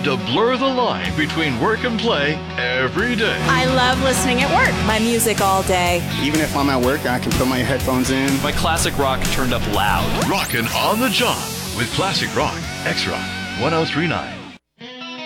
to blur the line between work and play every day. I love listening at work. My music all day. Even if I'm at work, I can put my headphones in. My classic rock turned up loud. Rockin' on the job with Classic Rock, X-Rock 1039.